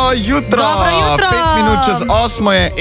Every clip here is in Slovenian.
jutro! Dobro jutro! 5 minut čez 8 je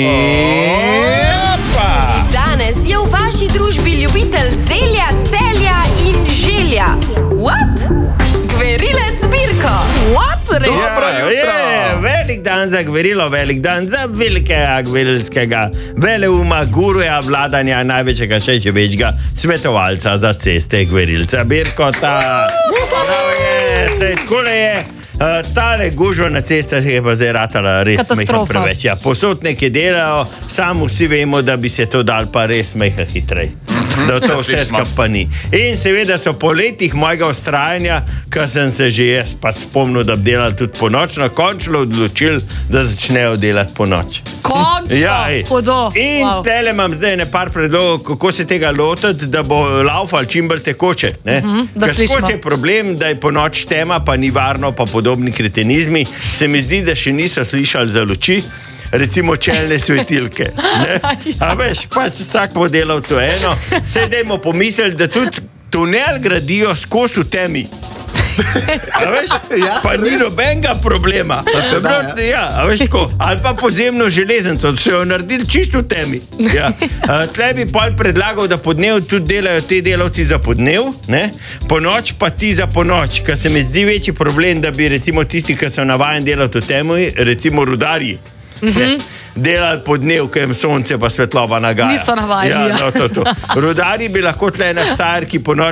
Tudi danes je v vaši družbi ljubitelj zelja, celja in želja. What? Gverilec Birko. What? Res? Dobro jutro! Velik dan za gverilo, velik dan za velikega gverilskega veleuma, guruja vladanja, največjega še večjega svetovalca za ceste gverilca Birkota. Takole je. Tale gužva na cestah je pa zdaj ratala res mehko preveč. Ja, posod nekaj delajo, samo vsi vemo, da bi se to dal pa res mehko hitrej. Da to vse skapa ni. In seveda so po letih mojega vztrajanja, ko sem se že jaz pa spomnil, da bi delali tudi po nočno, končno odločili, da začnejo delati po noč. Končno? Ja, Hudo. in tele imam zdaj nekaj predlogov, kako se tega lotiti, da bo laufal čim bolj tekoče. da slišimo. Skozi je problem, da je po noč tema, pa ni varno, pa podobni kretenizmi. Se mi zdi, da še niso slišali za luči, recimo čelne svetilke. A veš, pač vsak delavcu eno. Saj dajmo pomisliti, da tudi tunel gradijo skozi v temi. A veš, pa ni nobenega problema. A veš, tako. Ali pa podzemno železnico, da so jo naredili čisto v temi. Ja. Tle bi pol predlagal, da podnev tudi delajo te delavci za podnev, ne? Po noč pa ti za ponoč, ker se mi zdi večji problem, da bi recimo tisti, ki so navajeni delati v temi, recimo rudarji, delali pod dnev, ko jim sonce pa svetloba nagaja. Niso navajeni. Ja, no, to. Rudarji bi lahko tle na Štajerki po noč